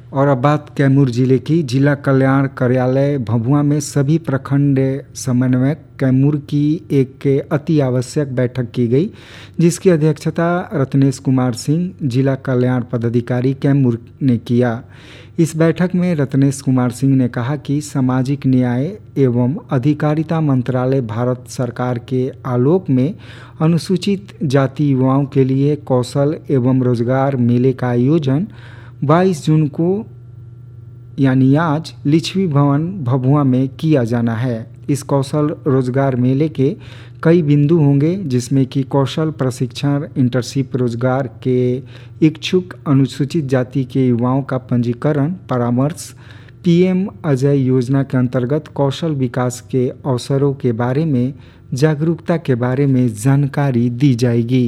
और अब बात कैमूर जिले की। जिला कल्याण कार्यालय भभुआ में सभी प्रखंड समन्वयक कैमूर की एक अति आवश्यक बैठक की गई, जिसकी अध्यक्षता रत्नेश कुमार सिंह, जिला कल्याण पदाधिकारी कैमूर ने किया। इस बैठक में रत्नेश कुमार सिंह ने कहा कि सामाजिक न्याय एवं अधिकारिता मंत्रालय भारत सरकार के आलोक में अनुसूचित जाति युवाओं के लिए कौशल एवं रोजगार मेले का आयोजन 22 जून को यानी आज लिच्छवी भवन भभुआ में किया जाना है। इस कौशल रोजगार मेले के कई बिंदु होंगे, जिसमें कि कौशल प्रशिक्षण, इंटर्नशिप, रोजगार के इच्छुक अनुसूचित जाति के युवाओं का पंजीकरण, परामर्श, पीएम अजय योजना के अंतर्गत कौशल विकास के अवसरों के बारे में जागरूकता के बारे में जानकारी दी जाएगी।